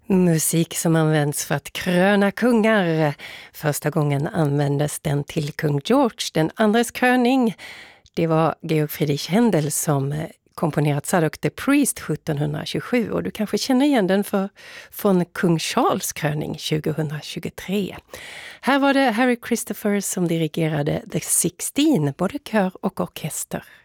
Musik som används för att kröna kungar. Första gången användes den till kung George, den andres kröning. Det var Georg Friedrich Händel som komponerat Zadok the Priest 1727 och du kanske känner igen den från kung Charles kröning 2023. Här var det Harry Christopher som dirigerade The 16, både kör och orkester.